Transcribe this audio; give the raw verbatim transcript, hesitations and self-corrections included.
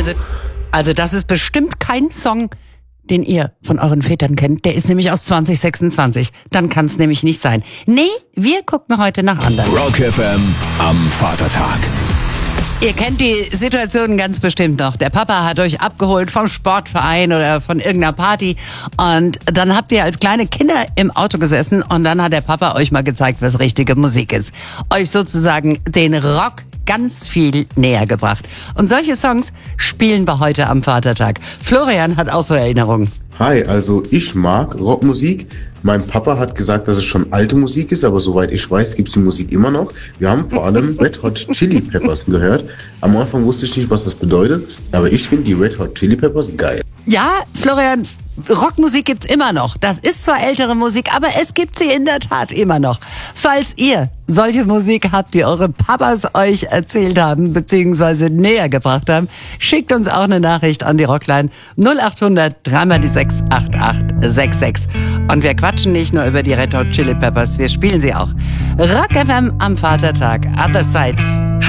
Also, also das ist bestimmt kein Song, den ihr von euren Vätern kennt. Der ist nämlich aus zwanzig sechsundzwanzig. Dann kann es nämlich nicht sein. Nee, wir gucken heute nach anderen. Rock F M am Vatertag. Ihr kennt die Situation ganz bestimmt noch. Der Papa hat euch abgeholt vom Sportverein oder von irgendeiner Party und dann habt ihr als kleine Kinder im Auto gesessen und dann hat der Papa euch mal gezeigt, was richtige Musik ist. Euch sozusagen den Rock ganz viel näher gebracht. Und solche Songs spielen wir heute am Vatertag. Florian hat auch so Erinnerungen. Hi, also ich mag Rockmusik. Mein Papa hat gesagt, dass es schon alte Musik ist, aber soweit ich weiß, gibt es die Musik immer noch. Wir haben vor allem Red Hot Chili Peppers gehört. Am Anfang wusste ich nicht, was das bedeutet, aber ich finde die Red Hot Chili Peppers geil. Ja, Florian, Rockmusik gibt's immer noch. Das ist zwar ältere Musik, aber es gibt sie in der Tat immer noch. Falls ihr solche Musik habt, die eure Papas euch erzählt haben, beziehungsweise näher gebracht haben, schickt uns auch eine Nachricht an die Rockline null acht hundert drei mal die sechs acht acht sechs sechs. Und wir quatschen nicht nur über die Red Hot Chili Peppers, wir spielen sie auch. Rock F M am Vatertag, Other Side.